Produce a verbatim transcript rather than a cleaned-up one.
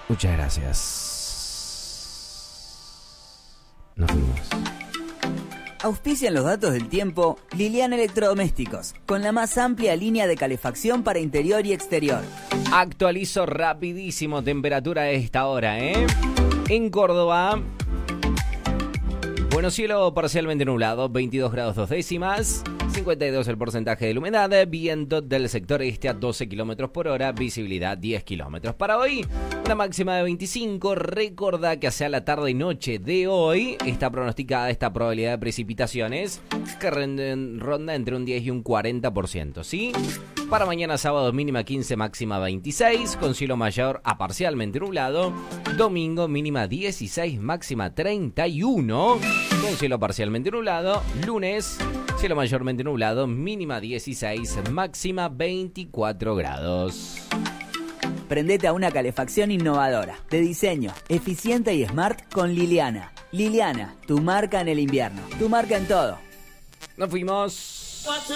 Muchas gracias. Nos fuimos. Auspician los datos del tiempo Liliana Electrodomésticos, con la más amplia línea de calefacción para interior y exterior. Actualizo rapidísimo temperatura a esta hora, ¿eh? En Córdoba, bueno, cielo parcialmente nublado, veintidós grados dos décimas, cincuenta y dos el porcentaje de la humedad, viento del sector este a doce kilómetros por hora, visibilidad diez kilómetros. Para hoy, una máxima de veinticinco. Recordá que hacia la tarde y noche de hoy está pronosticada esta probabilidad de precipitaciones que ronda entre un diez y un cuarenta por ciento, ¿sí? Para mañana sábado mínima quince, máxima veintiséis, con cielo mayor a parcialmente nublado. Domingo mínima dieciséis, máxima treinta y uno, con cielo parcialmente nublado. Lunes cielo mayormente nublado, mínima dieciséis, máxima veinticuatro grados. Prendete a una calefacción innovadora, de diseño, eficiente y smart con Liliana. Liliana, tu marca en el invierno, tu marca en todo. Nos fuimos.